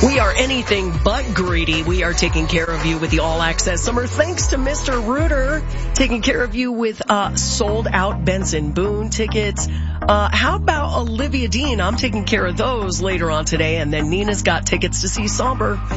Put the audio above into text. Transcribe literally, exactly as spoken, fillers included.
We are anything but greedy. We are taking care of you with the All Access Summer. Thanks to Mister Rooter, taking care of you with uh sold out Benson Boone tickets. Uh how about Olivia Dean? I'm taking care of those later on today. And then Nina's got tickets to see Somber.